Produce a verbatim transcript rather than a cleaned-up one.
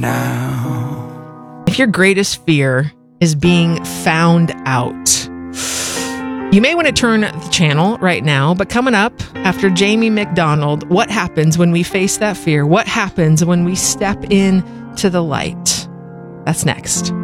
now. If your greatest fear is being found out, you may want to turn the channel right now, but coming up after Jamie McDonald, what happens when we face that fear? What happens when we step in to the light? That's next.